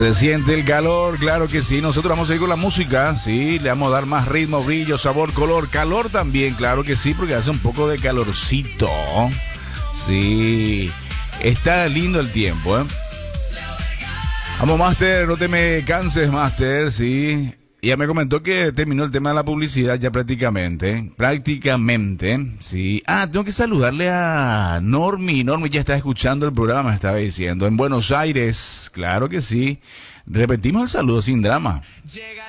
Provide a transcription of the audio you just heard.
Se siente el calor, claro que sí. Nosotros vamos a ir con la música, sí. Le vamos a dar más ritmo, brillo, sabor, color. Calor también, claro que sí, porque hace un poco de calorcito. Sí. Está lindo el tiempo, ¿eh? Vamos, Master, no te me canses, Master, sí. Ya me comentó que terminó el tema de la publicidad ya prácticamente. Prácticamente, sí. Ah, tengo que saludarle a Normi. Normi ya está escuchando el programa, me estaba diciendo. En Buenos Aires, claro que sí. Repetimos el saludo sin drama.